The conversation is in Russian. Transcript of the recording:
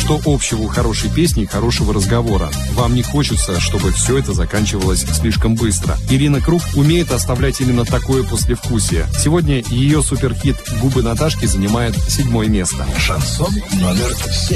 Что общего у хорошей песни и хорошего разговора? Вам не хочется, чтобы все это заканчивалось слишком быстро. Ирина Круг умеет оставлять именно такое послевкусие. Сегодня ее суперхит «Губы Наташки» занимает 7-е место. Шансон номер 7.